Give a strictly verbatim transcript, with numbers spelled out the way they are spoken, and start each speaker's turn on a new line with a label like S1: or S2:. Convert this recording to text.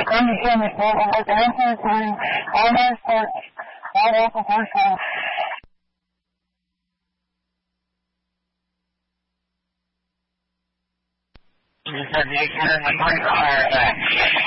S1: condición de fuego, porque no se sabe, ahora es por, ahora es por favor. Because you can record all of that.